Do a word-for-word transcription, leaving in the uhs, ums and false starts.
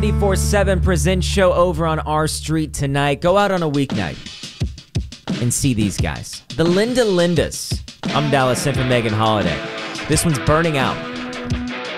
twenty-four seven presents show over on our street tonight. Go out on a weeknight and see these guys. The Linda Lindas. I'm Dallas Simp and Megan Holiday. This one's Burning Out.